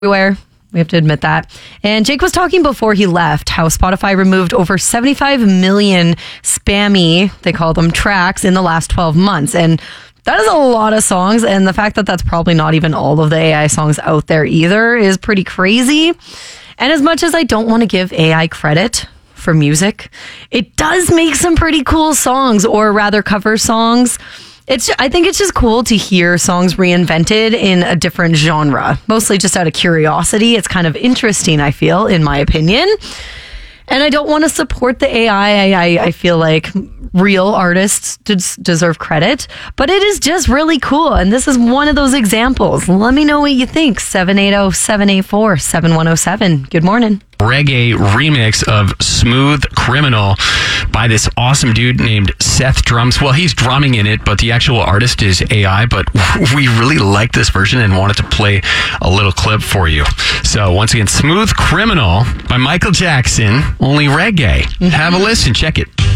everywhere. We have to admit that. And Jake was talking before he left how Spotify removed over 75 million spammy, they call them, tracks in the last 12 months. And that is a lot of songs. And the fact that that's probably not even all of the AI songs out there either is pretty crazy. And as much as I don't want to give AI credit for music, it does make some pretty cool songs, or rather cover songs. I think it's just cool to hear songs reinvented in a different genre, mostly just out of curiosity. It's kind of interesting, I feel, in my opinion. And I don't want to support the AI. I feel like real artists deserve credit, but it is just really cool. And this is one of those examples. Let me know what you think. 780-784-7107. Good morning. Reggae remix of Smooth Criminal by this awesome dude named Seth Drums. Well, he's drumming in it, but the actual artist is AI. But we really like this version and wanted to play a little clip for you. So once again, Smooth Criminal by Michael Jackson, only reggae. Have a listen. Check it.